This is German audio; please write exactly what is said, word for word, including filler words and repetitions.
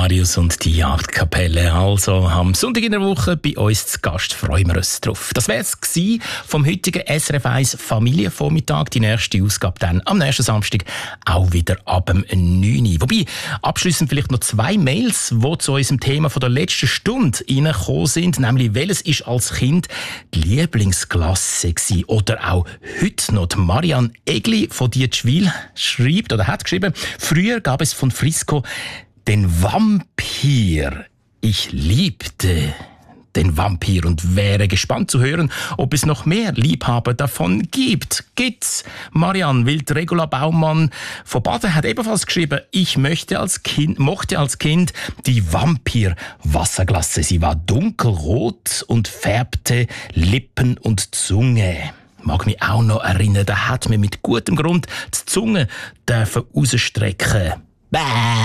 Marius und die Jagdkapelle. Also am Sonntag in der Woche bei uns zu Gast, freuen wir uns drauf. Das wäre es vom heutigen S R F eins Familienvormittag. Die nächste Ausgabe dann am nächsten Samstag auch wieder ab dem neun Uhr. Wobei, abschliessend vielleicht noch zwei Mails, die zu unserem Thema von der letzten Stunde reingekommen sind. Nämlich, welches ist als Kind die Lieblingsklasse gewesen? Oder auch heute noch. Die Marianne Egli von Dietschwil schreibt oder hat geschrieben, früher gab es von Frisco den Vampir. Ich liebte den Vampir und wäre gespannt zu hören, ob es noch mehr Liebhaber davon gibt. Gibt's? Marianne Wild, Regula Baumann von Baden hat ebenfalls geschrieben, ich möchte als Kind, mochte als Kind die Vampir-Wasserglasse. Sie war dunkelrot und färbte Lippen und Zunge. Mag mich auch noch erinnern, da hat mir mit gutem Grund die Zunge dürfen rausstrecken. Bäh.